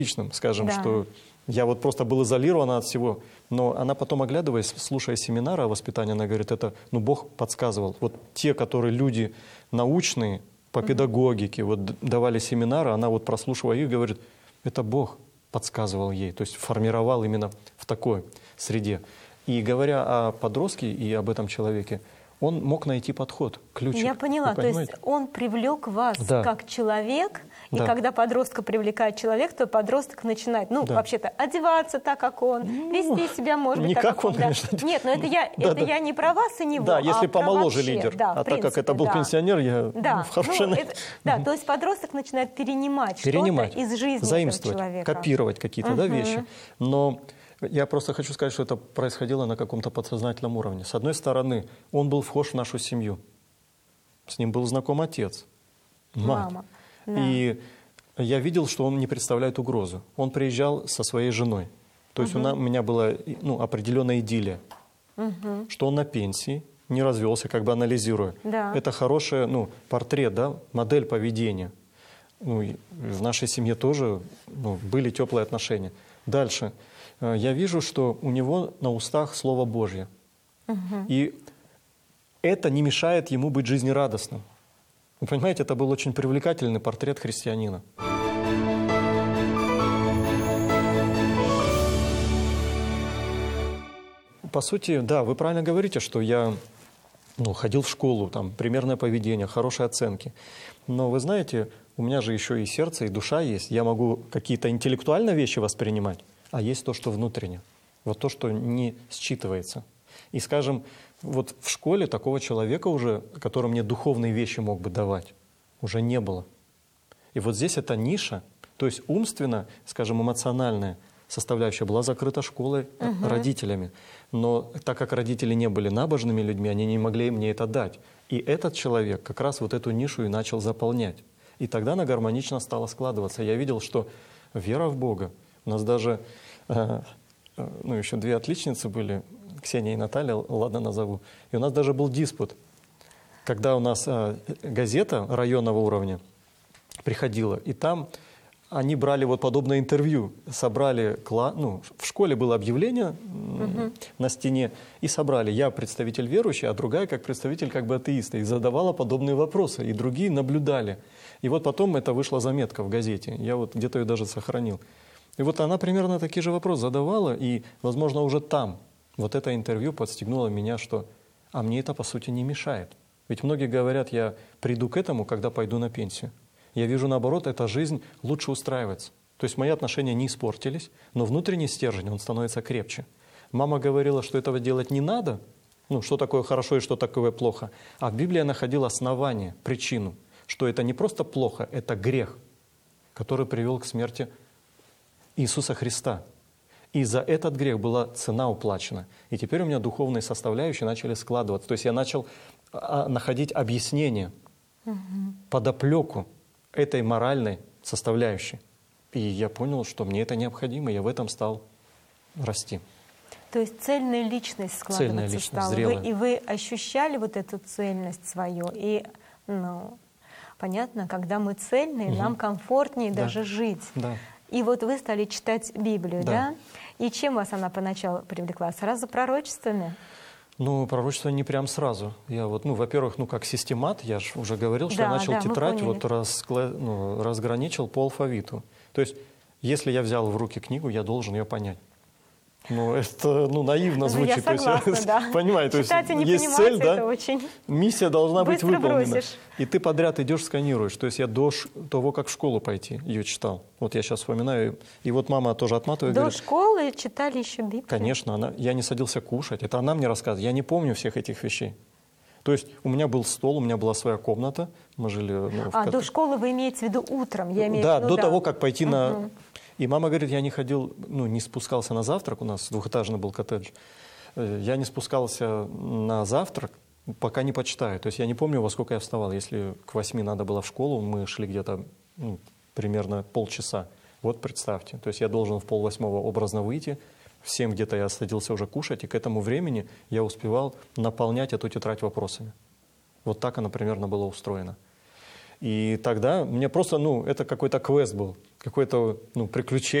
личным, скажем, Да. что я вот просто был изолирован от всего. Но она потом, оглядываясь, слушая семинары о воспитании, она говорит, это, ну, Бог подсказывал. Вот те, которые люди научные, по педагогике, вот давали семинары, она вот прослушивая их, говорит, это Бог подсказывал ей, то есть формировал именно в такой среде. И говоря о подростке и об этом человеке, он мог найти подход, ключик. Я поняла, Вы то есть понимаете? он привлек вас Да. как человек, и Да. когда подростка привлекает человек, то подросток начинает, ну, Да. вообще-то, одеваться так, как он, вести себя, может быть, не так, как как он. он, Да. конечно. Нет, но это я, Да, это да. я не про вас и не его, Да, если а про помоложе вообще. лидер. Да, А в так как принципе, это был да. пенсионер, я Да, в хорошей... ну, да, то есть подросток начинает перенимать что-то из жизни этого заимствовать, человека. копировать какие-то вещи. Но я просто хочу сказать, что это происходило на каком-то подсознательном уровне. С одной стороны, он был вхож в нашу семью. С ним был знаком отец, мать. Мама. Да. И я видел, что он не представляет угрозу. Он приезжал со своей женой. То есть у меня была, ну, определенная идиллия, что он на пенсии, не развелся, как бы анализируя. Да. Это хороший, ну, портрет, да, модель поведения. Ну, и в нашей семье тоже, ну, были теплые отношения. Дальше. Я вижу, что у него на устах Слово Божье. И это не мешает ему быть жизнерадостным. Вы понимаете, это был очень привлекательный портрет христианина. По сути, да, вы правильно говорите, что я, ну, ходил в школу, там, примерное поведение, хорошие оценки. Но вы знаете, у меня же еще и сердце, и душа есть. Я могу какие-то интеллектуальные вещи воспринимать, а есть то, что внутренне. Вот то, что не считывается. И, скажем, вот в школе такого человека уже, который мне духовные вещи мог бы давать, уже не было. И вот здесь эта ниша, то есть умственно, скажем, эмоциональная составляющая была закрыта школой, родителями. Но так как родители не были набожными людьми, они не могли мне это дать. И этот человек как раз вот эту нишу и начал заполнять. И тогда она гармонично стала складываться. Я видел, что вера в Бога, у нас даже, ну, еще две отличницы были, Ксения и Наталья, ладно, назову. И у нас даже был диспут, когда у нас газета районного уровня приходила, и там они брали вот подобное интервью, собрали, ну, в школе было объявление на стене, и собрали, я представитель верующий, а другая как представитель как бы атеиста, и задавала подобные вопросы, и другие наблюдали. И вот потом это вышла заметка в газете, я вот где-то ее даже сохранил. И вот она примерно такие же вопросы задавала, и, возможно, уже там вот это интервью подстегнуло меня, что «а мне это, по сути, не мешает». Ведь многие говорят, я приду к этому, когда пойду на пенсию. Я вижу, наоборот, эта жизнь лучше устраивается. То есть мои отношения не испортились, но внутренний стержень, он становится крепче. Мама говорила, что этого делать не надо, ну, что такое хорошо и что такое плохо. А в Библии я находил основание, причину, что это не просто плохо, это грех, который привел к смерти Иисуса Христа. И за этот грех была цена уплачена. И теперь у меня духовные составляющие начали складываться. То есть я начал находить объяснение, подоплеку этой моральной составляющей. И я понял, что мне это необходимо, и я в этом стал расти. То есть цельная личность складываться Цельная личность, стала. зрелая. И вы ощущали вот эту цельность свою. И, ну, понятно, когда мы цельные, нам комфортнее Да. даже жить. Да. И вот вы стали читать Библию, Да. да? И чем вас она поначалу привлекла? Сразу пророчествами? Ну, пророчество не прям сразу. Я вот, ну, во-первых, ну, как системат, я же уже говорил, что Да, я начал да, мы тетрадь, поняли. вот разграничил по алфавиту. То есть, если я взял в руки книгу, я должен ее понять. Ну, это, ну, наивно Ну, звучит. я согласна, то есть, да. Понимаю, то есть, Читать и не есть понимать, цель, да? это очень Миссия должна быть быстро выполнена. бросишь. И ты подряд идешь, сканируешь. То есть я до того, как в школу пойти, ее читал. Вот я сейчас вспоминаю. И вот мама тоже отматывает. До говорит, школы читали еще Библию? конечно, я не садился кушать. Это она мне рассказывает. Я не помню всех этих вещей. То есть у меня был стол, у меня была своя комната. Мы жили... Ну, до школы вы имеете в виду утром? Я имею да, в виду, до того, как пойти на... Мгм. И мама говорит, я не ходил, ну, не спускался на завтрак. У нас двухэтажный был коттедж. Я не спускался на завтрак, пока не почитаю. То есть я не помню, во сколько я вставал. Если к 8 надо было в школу, мы шли где-то, ну, примерно полчаса. Вот представьте. То есть я должен в 7:30 образно выйти. В 7 где-то я садился уже кушать, и к этому времени я успевал наполнять эту тетрадь вопросами. Вот так она примерно была устроена. И тогда мне просто, ну, это какой-то квест был, какое-то, ну, приключение.